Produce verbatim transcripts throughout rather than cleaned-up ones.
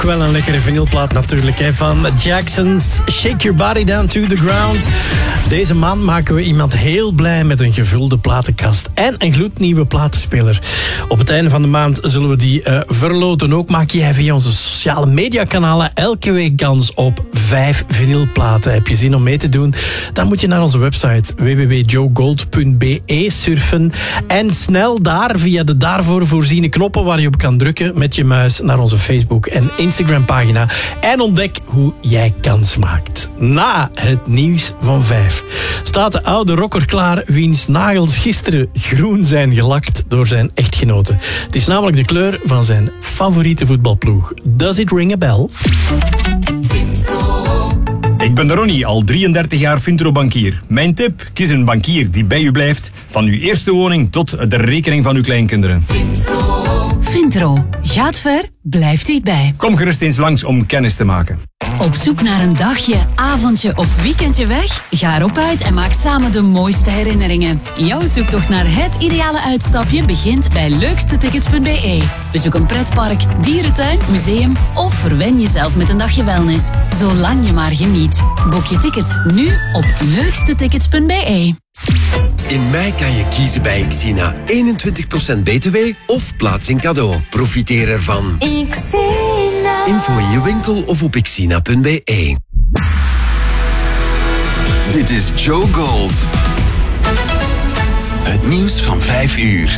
ook wel een lekkere vinylplaat natuurlijk, hè, van Jackson's Shake Your Body Down to the Ground. Deze maand maken we iemand heel blij met een gevulde platenkast en een gloednieuwe platenspeler. Op het einde van de maand zullen we die uh, verloten ook. Maak jij via onze sociale mediakanalen elke week kans op vijf vinylplaten. Heb je zin om mee te doen? Dan moet je naar onze website w w w punt joe gold punt b e surfen en snel daar via de daarvoor voorziene knoppen waar je op kan drukken met je muis naar onze Facebook en Instagram pagina en ontdek hoe jij kans maakt. Na het nieuws van vijf staat de oude rocker klaar wiens nagels gisteren groen zijn gelakt door zijn echtgenote. Het is namelijk de kleur van zijn favoriete voetbalploeg. Does it ring a bell? Ik ben Ronnie, al drieëndertig jaar Vintro-bankier. Mijn tip, kies een bankier die bij u blijft. Van uw eerste woning tot de rekening van uw kleinkinderen. Vintro. Vintro. Gaat ver, blijft dichtbij. Kom gerust eens langs om kennis te maken. Op zoek naar een dagje, avondje of weekendje weg? Ga erop uit en maak samen de mooiste herinneringen. Jouw zoektocht naar het ideale uitstapje begint bij leukste tickets punt b e. Bezoek een pretpark, dierentuin, museum of verwen jezelf met een dagje wellness. Zolang je maar geniet. Boek je ticket nu op leukste tickets punt b e. In mei kan je kiezen bij Xina. eenentwintig procent b t w of plaatsing cadeau. Profiteer ervan. Xina. Info in je winkel of op xina punt b e. Dit is Joe Gold. Het nieuws van vijf uur.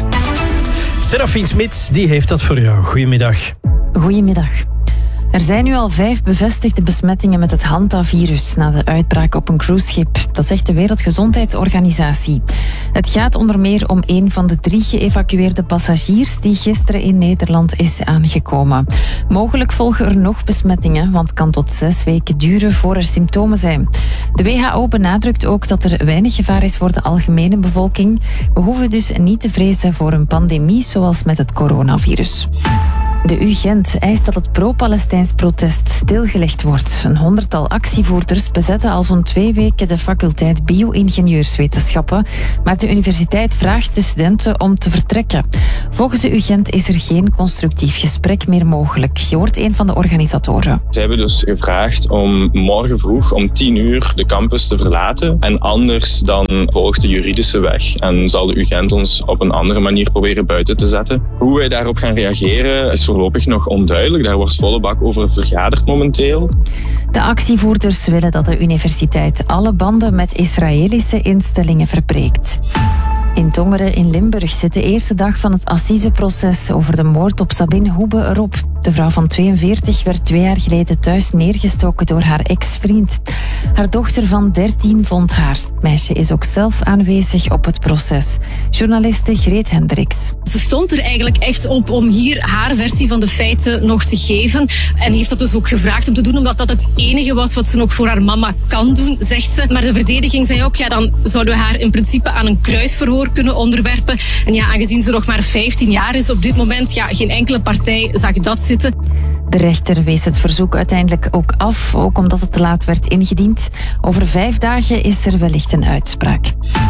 Serafine Smits, die heeft dat voor jou. Goedemiddag. Goedemiddag. Er zijn nu al vijf bevestigde besmettingen met het Hantavirus na de uitbraak op een cruiseschip. Dat zegt de Wereldgezondheidsorganisatie. Het gaat onder meer om een van de drie geëvacueerde passagiers die gisteren in Nederland is aangekomen. Mogelijk volgen er nog besmettingen, want het kan tot zes weken duren voor er symptomen zijn. De W H O benadrukt ook dat er weinig gevaar is voor de algemene bevolking. We hoeven dus niet te vrezen voor een pandemie zoals met het coronavirus. De U Gent eist dat het pro-Palestijns protest stilgelegd wordt. Een honderdtal actievoerders bezetten al zo'n twee weken de faculteit bio-ingenieurswetenschappen, maar de universiteit vraagt de studenten om te vertrekken. Volgens de U Gent is er geen constructief gesprek meer mogelijk. Je hoort een van de organisatoren. Ze hebben dus gevraagd om morgen vroeg om tien uur de campus te verlaten en anders dan volgt de juridische weg en zal de U Gent ons op een andere manier proberen buiten te zetten. Hoe wij daarop gaan reageren is voorlopig nog onduidelijk. Daar wordt volle bak over vergaderd momenteel. De actievoerders willen dat de universiteit alle banden met Israëlische instellingen verbreekt. In Tongeren in Limburg zit de eerste dag van het assiseproces over de moord op Sabine Hoebe erop. De vrouw van tweeënveertig werd twee jaar geleden thuis neergestoken door haar ex-vriend. Haar dochter van dertien vond haar. Het meisje is ook zelf aanwezig op het proces. Journaliste Greet Hendricks. Ze stond er eigenlijk echt op om hier haar versie van de feiten nog te geven. En heeft dat dus ook gevraagd om te doen, omdat dat het enige was wat ze nog voor haar mama kan doen, zegt ze. Maar de verdediging zei ook, ja, dan zouden we haar in principe aan een kruisverhoor kunnen onderwerpen. En ja, aangezien ze nog maar vijftien jaar is op dit moment, ja, geen enkele partij zag dat zitten. De rechter wees het verzoek uiteindelijk ook af, ook omdat het te laat werd ingediend. Over vijf dagen is er wellicht een uitspraak.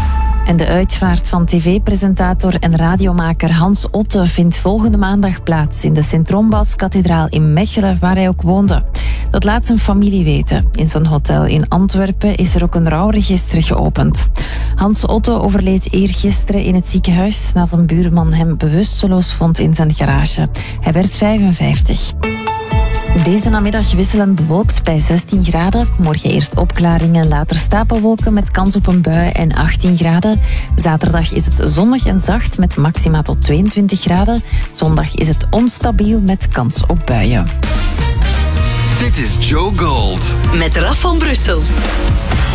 En de uitvaart van tv-presentator en radiomaker Hans Otte vindt volgende maandag plaats in de Sint-Rombouts-kathedraal in Mechelen, waar hij ook woonde. Dat laat zijn familie weten. In zijn hotel in Antwerpen is er ook een rouwregister geopend. Hans Otte overleed eergisteren in het ziekenhuis nadat een buurman hem bewusteloos vond in zijn garage. Hij werd vijfenvijftig. Deze namiddag wisselend bewolkt bij zestien graden. Morgen eerst opklaringen, later stapelwolken met kans op een bui en achttien graden. Zaterdag is het zonnig en zacht met maxima tot tweeëntwintig graden. Zondag is het onstabiel met kans op buien. Dit is Joe Gold. Met Raf van Brussel.